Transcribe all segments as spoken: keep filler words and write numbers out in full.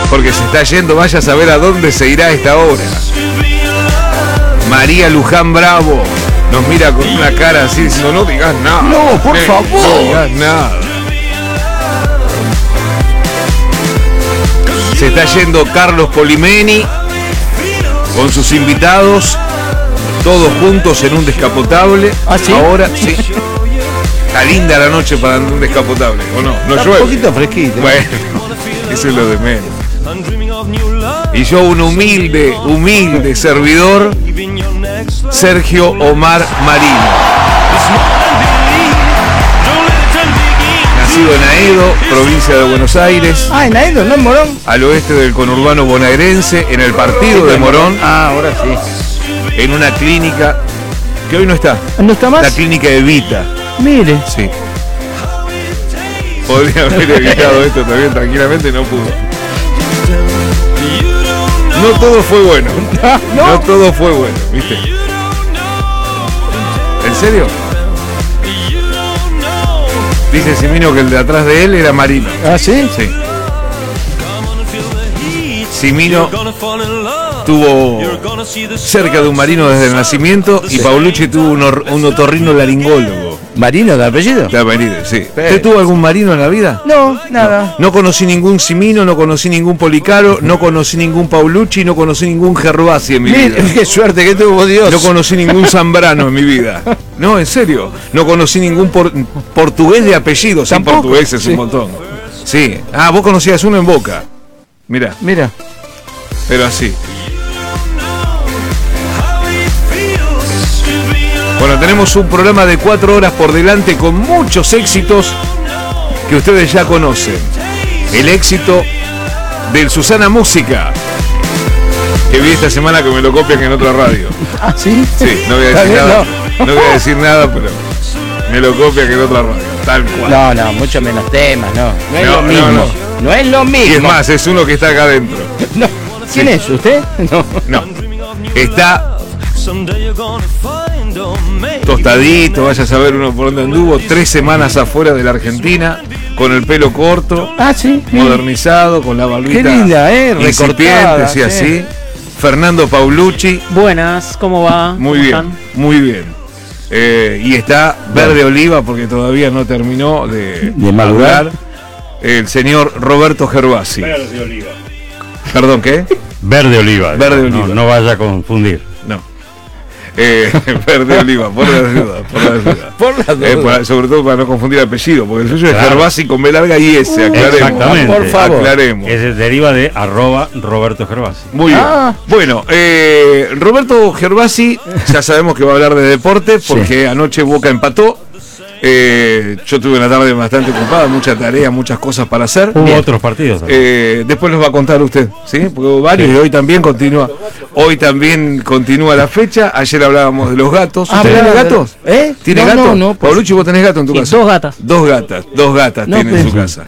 Porque se está yendo, vaya a saber a dónde se irá a esta hora. María Luján Bravo nos mira con una cara así diciendo, no digas nada. No, por eh, favor. No digas nada. Se está yendo Carlos Polimeni con sus invitados, todos juntos en un descapotable. ¿Ah, sí? Ahora sí. Está linda la noche para un descapotable, ¿o no? No Está llueve. un poquito fresquito. Bueno, eso es lo de menos. Y yo, un humilde, humilde servidor, Sergio Omar Marino. Nacido en Aedo, provincia de Buenos Aires. Ah, en Aedo, ¿no en Morón? Al oeste del conurbano bonaerense, en el partido de Morón. Ah, ahora sí. En una clínica que hoy no está. ¿No está más? La clínica Evita. Mire. Sí. Podría haber evitado esto también tranquilamente, no pudo. No todo fue bueno. No. No todo fue bueno, ¿viste? ¿En serio? Dice Simino que el de atrás de él era Marino. ¿Ah, sí? Sí. Simino tuvo cerca de un marino desde el nacimiento y Paulucci tuvo un, or- un otorrino laringólogo. ¿Marino de apellido? De apellido, sí. ¿Usted tuvo algún marino en la vida? No, nada. No conocí ningún Simino, no conocí ningún Policaro, no conocí ningún Paulucci, no conocí ningún Gervasi en mi vida. Mire, qué suerte que tuvo Dios. No conocí ningún Zambrano en mi vida. No, en serio. No conocí ningún por- portugués de apellido. Sí, Tampoco. portugués es Sí. un montón. Sí. Ah, vos conocías uno en Boca. Mirá, Mira. pero así. Bueno, tenemos un programa de cuatro horas por delante con muchos éxitos que ustedes ya conocen. El éxito del Susana Música, que vi esta semana que me lo copian en otra radio. Ah, sí. Sí, no voy a Está decir bien, nada. no. No voy a decir nada, pero me lo copian en otra radio. Tal cual. No, no, mucho menos temas, no. No es No, lo no, mismo. no. No es lo mismo. Y es más, es uno que está acá adentro. No. ¿Quién Sí. es? ¿Usted? No. No. Está tostadito, vaya a saber uno por dónde anduvo, tres semanas afuera de la Argentina, con el pelo corto, Ah, sí. mire. modernizado, con la barbita Qué linda, eh, incipiente, recortada, sí, sí. así. Fernando Paulucci, Buenas, ¿cómo va? muy ¿Cómo bien, están? muy bien. Eh, y está verde oliva porque todavía no terminó de, De madurar. madurar, el señor Roberto Gervasi. Verde oliva. Perdón, ¿qué? Verde oliva. Verde no, oliva. No vaya a confundir. No. Eh, verde oliva, por la duda, por la duda. Por la duda. Eh, para- sobre todo para no confundir el apellido, porque el suyo es Claro. Gervasi con B larga y S, aclaremos. Exactamente. Por favor. Aclaremos. Ese deriva de arroba Roberto Gervasi. Muy bien. Ah. Bueno, eh, Roberto Gervasi, ya sabemos que va a hablar de deporte, porque anoche Boca empató. Eh, yo tuve una tarde bastante ocupada, mucha tarea, muchas cosas para hacer. Hubo otros partidos también. Eh, después los va a contar usted, ¿sí? Porque hubo varios Sí. y hoy también continúa. Hoy también continúa la fecha. Ayer hablábamos de los gatos. Ah, ¿Usted tiene ¿verdad? gatos? ¿Eh? ¿Tiene No, gatos? no, no, pues- Paulucci, ¿vos tenés gato en tu Sí, casa? dos gatas. Dos gatas, dos gatas No, tiene en su pero- casa.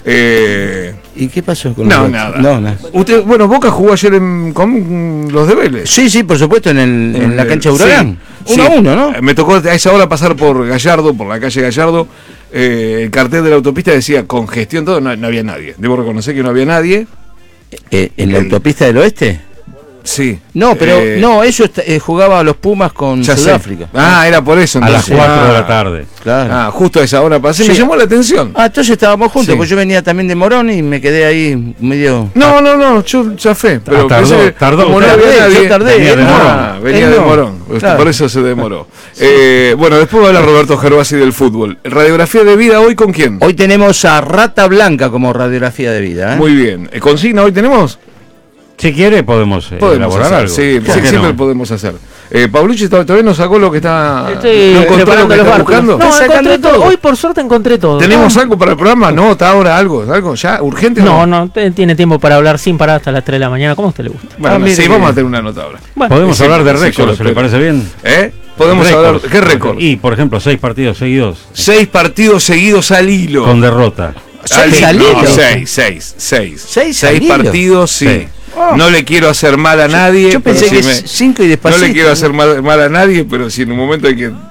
Eh, ¿Y qué pasó con no, los nada. gatos? No, nada. Usted, bueno, Boca jugó ayer en- con los de Vélez. Sí, sí, por supuesto, en, el, en la cancha de Huracán. Sí, Uno sí. a uno, ¿no? Me tocó a esa hora pasar por Gallardo, por la calle Gallardo. Eh, el cartel de la autopista decía congestión, todo, no, no había nadie. Debo reconocer que no había nadie. Eh, ¿En la El- autopista del oeste? Sí. No, pero Eh, no, ellos eh, jugaba a los Pumas con ya sé. Sudáfrica. Ah, era por eso A las entonces. cuatro de Ah. la tarde. Claro. Ah, justo a esa hora pasé. Me Sí. llamó la atención. Ah, entonces estábamos juntos, Sí. pues yo venía también de Morón y me quedé ahí medio... No, no, no, yo ya fe. Pero Ah, tardó, pensé que tardó. como no Yo había tardé, nadie. yo tardé, venía de él no. Ah, venía Él de no. Morón. Claro. Por eso se demoró. Eh, bueno, después va a hablar Roberto Gervasi del fútbol. Radiografía de vida hoy con quién? Hoy tenemos a Rata Blanca como radiografía de vida, ¿eh? Muy bien. Eh, ¿Consigna hoy tenemos? Si quiere, podemos, eh, Podemos elaborar hacer, algo. sí, ¿Por sí, qué siempre no? podemos hacer. Eh, Paulucci todavía no sacó lo que está. Estoy no encontró lo preparando que los está bártulos. buscando. No, Está sacando encontré todo. todo. Hoy por suerte encontré todo. ¿Tenemos Ah. algo para el programa? No, está ahora algo, algo ya urgente. o No, no, te- tiene tiempo para hablar sin parar hasta las tres de la mañana. ¿Cómo a usted le gusta? Bueno, Ah, mire sí, que- vamos a tener una nota ahora. Bueno, Podemos Sí, hablar de sí, récords, yo lo ¿se le espero. parece bien? ¿Eh? Podemos Récords. hablar. ¿Qué récord? Y, por ejemplo, seis partidos seguidos Seis partidos seguidos al hilo. con derrota. ¿Seis Al- al no, hilo? seis, seis, seis. ¿Seis al hilo? partidos, sí. Sí. Oh. No le quiero hacer mal a nadie. Yo pero pensé si que me- es cinco y No despacito. le quiero hacer mal, mal a nadie, pero si en un momento hay que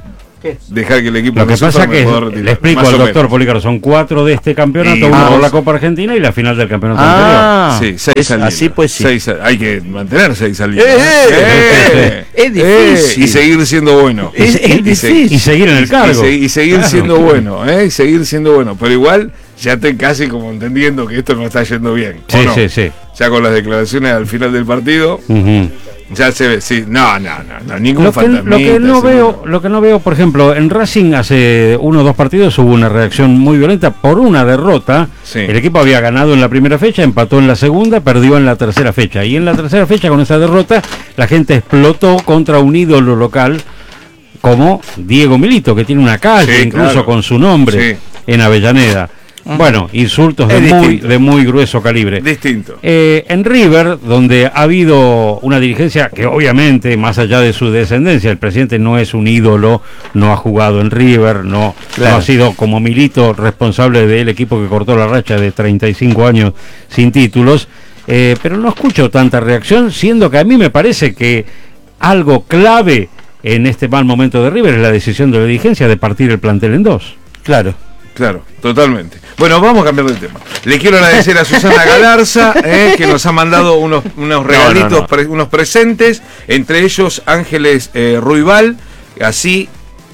dejar que el equipo Lo que sufra, pasa me que, puedo retirar, le explico más al o doctor menos. Polícaro, son cuatro de este campeonato, Y- uno ah, por la sí. Copa Argentina y la final del campeonato Ah, Sí, seis es- salidas. así pues sí. Seis, hay que mantener seis salidas. Eh, Eh, es difícil. eh, y seguir siendo bueno. Es- es Y se- difícil. y seguir en el Y, cargo. se- y seguir Claro. siendo bueno, ¿eh? Y seguir siendo bueno. Pero igual, ya estoy casi como entendiendo que esto no está yendo bien. ¿o Sí, no? sí, sí. Ya con las declaraciones al final del partido, Ujú. ya se ve. Sí, no, no, no, no ningún Lo que, fantasmita. lo que no ese veo, no. lo que no veo, por ejemplo, en Racing hace uno o dos partidos hubo una reacción muy violenta por una derrota. Sí. El equipo había ganado en la primera fecha, empató en la segunda, perdió en la tercera fecha. Y en la tercera fecha, con esa derrota, la gente explotó contra un ídolo local como Diego Milito, que tiene una calle Sí, incluso claro. con su nombre Sí. en Avellaneda. Bueno, insultos de Es muy, distinto. de muy grueso calibre. Distinto. Eh, en River, donde ha habido una dirigencia que obviamente, más allá de su descendencia, el presidente no es un ídolo, no ha jugado en River, no, Claro. no ha sido como Milito responsable del equipo que cortó la racha de treinta y cinco años sin títulos, eh, pero no escucho tanta reacción, siendo que a mí me parece que algo clave en este mal momento de River es la decisión de la dirigencia de partir el plantel en dos. Claro. Claro, totalmente. Bueno, vamos a cambiar de tema. Le quiero agradecer a Susana Galarza, eh, que nos ha mandado unos, unos regalitos, no, no. pre- unos presentes, entre ellos Ángeles eh, Ruibal, así,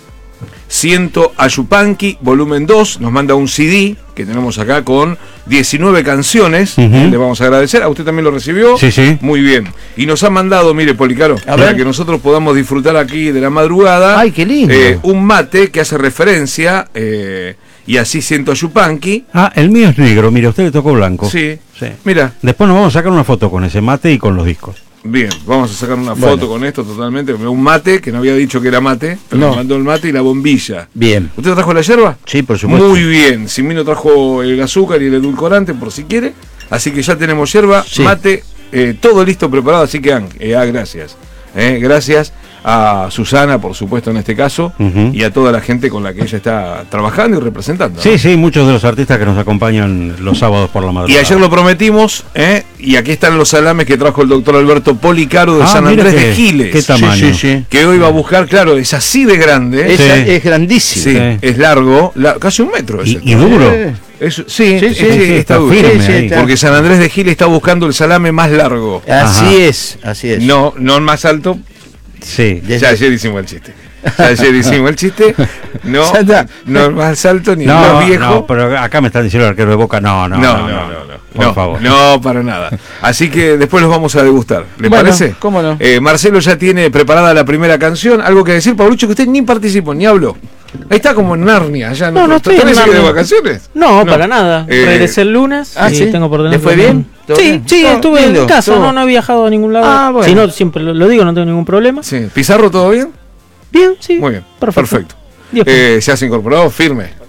Siento a Yupanqui, volumen dos, nos manda un C D que tenemos acá con diecinueve canciones, Ujú. eh, le vamos a agradecer. ¿A usted también lo recibió? Sí, sí. Muy bien. Y nos ha mandado, mire, Policaro, A para ver. que nosotros podamos disfrutar aquí de la madrugada. Ay, qué lindo. eh, un mate que hace referencia, eh, y así Siento a Yupanqui. Ah, el mío es negro, mire, a usted le tocó blanco. Sí. Sí. Mira, Después nos vamos a sacar una foto con ese mate y con los discos. bien, vamos a sacar una Bueno. foto con esto totalmente. Un mate, que no había dicho que era mate, pero No. nos mandó el mate y la bombilla. Bien. ¿Usted trajo la yerba? Sí, por supuesto. Muy bien. Simino trajo el azúcar y el edulcorante, por si quiere. Así que ya tenemos yerba, Sí. mate, eh, todo listo, preparado. Así que, eh, ah, gracias. Eh, gracias a Susana, por supuesto, en este caso, Ujú. y a toda la gente con la que ella está trabajando y representando. ¿no? Sí, sí, muchos de los artistas que nos acompañan los sábados por la Y madrugada. ayer lo prometimos, ¿eh? Y aquí están los salames que trajo el doctor Alberto Policaro de Ah, San mira Andrés qué- de Giles. qué tamaño. Sí, sí, sí. Que hoy va a buscar, claro, es así de grande. ¿eh? Es, Sí. es grandísimo. Sí, Sí. es largo, la- casi un metro. Y, es y esto. duro. Eh, Es- sí, Sí, es- sí, sí, sí, está está duro. firme Sí, sí, ahí. está. Porque San Andrés de Giles está buscando el salame más largo. Así Ajá. es, así es. No, no el más alto. Sí. Desde- Ya ayer hicimos el chiste. Ya ayer hicimos el chiste. No, Ya está. no el más alto ni el No, más viejo. no, pero acá me están diciendo el arquero de Boca. No, no, No, no, no, no, no. Por No, favor. no, para nada. Así que después los vamos a degustar. ¿Le Bueno, parece? cómo no. Eh, Marcelo ya tiene preparada la primera canción. ¿Algo que decir, Paulucho? Que usted ni participó, ni habló. Ahí está como en Narnia. Ya No, no estoy en ¿Tenés que ir de Narnia. vacaciones? No, para nada. Eh, Regresé el lunes ah, y ¿sí? tengo por ¿Le delante. fue bien? ¿Todo Sí, bien? sí, Ah, estuve lindo, en casa, estuvo. no, no he viajado a ningún lado. Ah, bueno. Si no, siempre lo, lo digo, no tengo ningún problema. Sí. ¿Pizarro todo bien? Bien, sí. Muy bien. Perfecto. Perfecto. diez puntos. Eh, ¿Se has incorporado? Firme.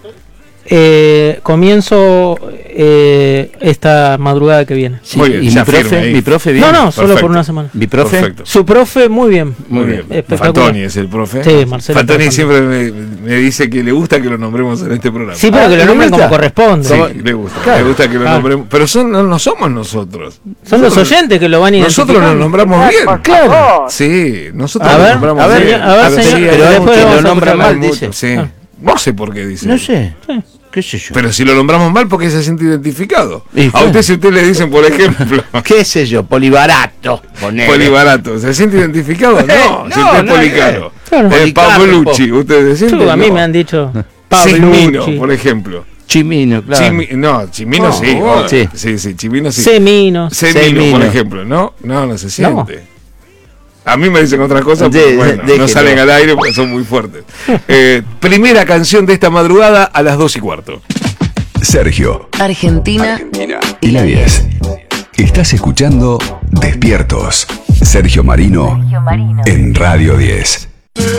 Eh, comienzo eh, esta madrugada que viene. Sí, Muy bien, y ya mi profe, firme ahí. mi profe bien. No, no, solo Perfecto. por una semana. Mi profe. Perfecto. Su profe, muy bien. Muy bien. Espectacular. Fatoni es el profe. Sí, Marcelo Fatoni Fatoni. siempre me, me dice que le gusta que lo nombremos en este programa. Sí, pero Ah, que ¿le lo nombren gusta? como corresponde. Sí, ¿Cómo? le gusta. Claro. Le gusta que lo Claro. nombremos. Pero son, no, no somos nosotros. Son los Nosotros- oyentes que lo van a Nosotros nos identificando. nombramos bien. Claro. Sí, nosotros A nos ver, nombramos a ver, bien. a ver, sí, señor, hay pero mucho- después que vamos lo a nombran escuchar mal, la- dice. Sí. Ah. No sé por qué dice. No sé. Sí. ¿Qué sé yo? Pero si lo nombramos mal, porque se siente identificado. Y A claro. usted, si usted le dicen, por ejemplo, ¿Qué sé yo? Polibarato. ponele. Polibarato, ¿se siente identificado? No, no, si usted es no, Policaro. Claro. Eh, Policarpo. Pavolucci, ¿ustedes se Sí, sienten? a mí No. me han dicho Cismino, Pablucci, por ejemplo. Chimino, claro. Chimi- no, Chimino No, sí. oh, oh, sí. sí, sí, Chimino sí. Semino. Semino, Semino. por ejemplo, ¿no? No, no se No. siente. A mí me dicen otras cosas, De- pero bueno, de- no déjelo. salen al aire porque son muy fuertes. Eh, primera canción de esta madrugada a las dos y cuarto. Sergio, Argentina, Argentina y la diez. Estás escuchando Despiertos. Sergio Marino en Radio diez.